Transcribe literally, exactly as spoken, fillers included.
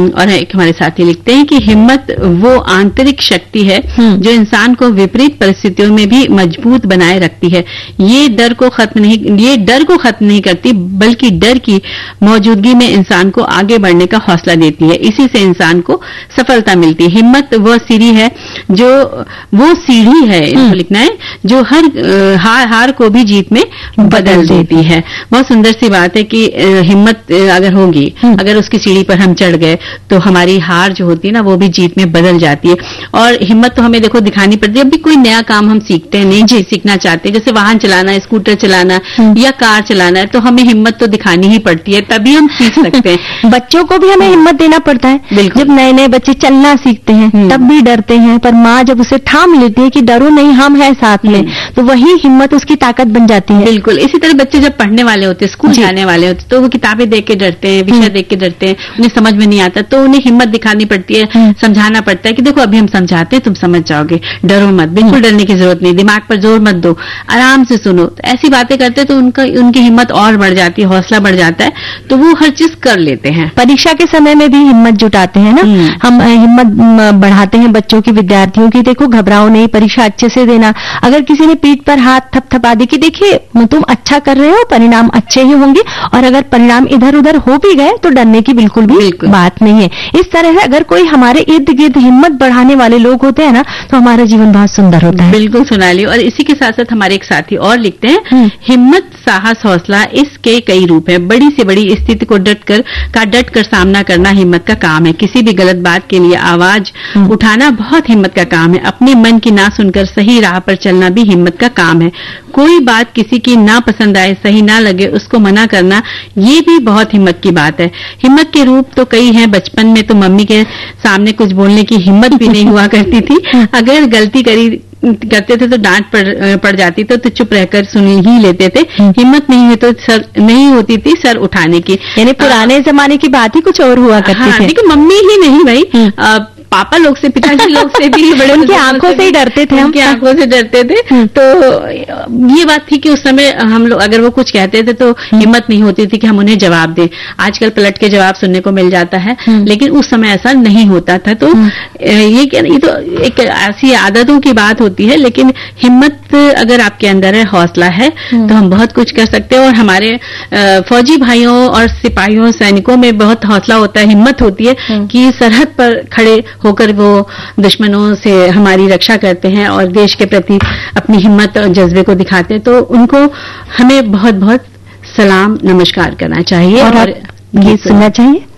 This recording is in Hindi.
और एक हमारे साथी लिखते हैं कि हिम्मत वो आंतरिक शक्ति है जो इंसान को विपरीत परिस्थितियों में भी मजबूत बनाए रखती है। ये डर को खत्म नहीं ये डर को खत्म नहीं करती, बल्कि डर की मौजूदगी में इंसान को आगे बढ़ने का हौसला देती है। इसी से इंसान को सफलता मिलती है। हिम्मत वो सीढ़ी है जो वो सीढ़ी है लिखना है जो हर हार हार को भी जीत में बदल देती है। बहुत सुंदर सी बात है कि हिम्मत अगर होगी, अगर उसकी सीढ़ी पर हम चढ़ गए तो हमारी हार जो होती है ना वो भी जीत में बदल जाती है। और हिम्मत तो हमें देखो दिखानी पड़ती है। अभी कोई नया काम हम सीखते हैं, नहीं सीखना चाहते, जैसे वाहन चलाना, स्कूटर चलाना या कार चलाना है, तो हमें हिम्मत तो दिखानी ही पड़ती है, तभी हम सीख सकते हैं। बच्चों को भी हमें हिम्मत देना पड़ता है। जब नए नए बच्चे चलना सीखते हैं तब भी डरते हैं, पर माँ जब उसे थाम लेती है कि डरो नहीं, हम हैं साथ में, तो वही हिम्मत उसकी ताकत बन जाती है। बिल्कुल। इसी तरह बच्चे जब पढ़ने वाले होते हैं, स्कूल जाने वाले होते, तो वो किताबें देख के डरते हैं, विषय देख के डरते हैं, उन्हें समझ में नहीं आता, तो उन्हें हिम्मत दिखानी पड़ती है, समझाना पड़ता है कि देखो अभी हम समझाते हैं, तुम समझ जाओगे, डरो मत, बिल्कुल डरने की जरूरत नहीं, दिमाग पर जोर मत दो, आराम से सुनो। तो ऐसी बातें करते तो उनका उनकी हिम्मत और बढ़ जाती है, हौसला बढ़ जाता है, तो वो हर चीज कर लेते हैं। परीक्षा के समय में भी हिम्मत जुटाते हैं ना, हम हिम्मत बढ़ाते हैं बच्चों की, विद्यार्थियों की। देखो घबराओ नहीं, परीक्षा अच्छे से देना। अगर किसी ने पीठ पर हाथ थपथपा दी कि देखिए तुम अच्छा कर रहे हो, परिणाम अच्छे ही होंगे, और अगर परिणाम इधर उधर हो भी गए तो डरने की बिल्कुल भी बिल्कुल। बात नहीं है। इस तरह से अगर कोई हमारे इर्द गिर्द हिम्मत बढ़ाने वाले लोग होते हैं ना, तो हमारा जीवन बहुत सुंदर होता है। बिल्कुल सोनाली। और इसी के साथ साथ हमारे एक साथी और लिखते हैं, हिम्मत, साहस, हौसला, इसके कई रूप है। बड़ी से बड़ी स्थिति को डट कर का डट कर सामना करना हिम्मत का काम है। किसी भी गलत बात के लिए आवाज उठाना बहुत हिम्मत का काम है। अपने मन की ना सुनकर सही राह पर चलना भी हिम्मत का काम है। कोई बात किसी की ना पसंद आए, सही ना लगे, उसको मना करना, ये भी बहुत हिम्मत की बात है। हिम्मत के रूप तो कई हैं। बचपन में तो मम्मी के सामने कुछ बोलने की हिम्मत भी नहीं हुआ करती थी। अगर गलती करी करते थे तो डांट पड़, पड़ जाती तो, तो चुप रहकर सुन ही लेते थे। हिम्मत नहीं हुई तो सर नहीं होती थी सर उठाने की। यानी पुराने जमाने की बात ही कुछ और हुआ करती हाँ, थी। लेकिन मम्मी ही नहीं भाई, पापा लोग से, पिताजी लोग से भी बड़े उनकी आंखों से ही डरते थे, उनकी आंखों से डरते थे। तो ये बात थी कि उस समय हम लोग अगर वो कुछ कहते थे तो हिम्मत नहीं होती थी कि हम उन्हें जवाब दें। आजकल पलट के जवाब सुनने को मिल जाता है, लेकिन उस समय ऐसा नहीं होता था। तो ये क्या, ये तो एक ऐसी आदतों की बात होती है, लेकिन हिम्मत अगर आपके अंदर है, हौसला है, तो हम बहुत कुछ कर सकते हैं। और हमारे फौजी भाइयों और सिपाहियों, सैनिकों में बहुत हौसला होता है, हिम्मत होती है कि सरहद पर खड़े होकर वो दुश्मनों से हमारी रक्षा करते हैं और देश के प्रति अपनी हिम्मत और जज्बे को दिखाते हैं। तो उनको हमें बहुत बहुत सलाम, नमस्कार करना चाहिए और, और गीत सुनना चाहिए।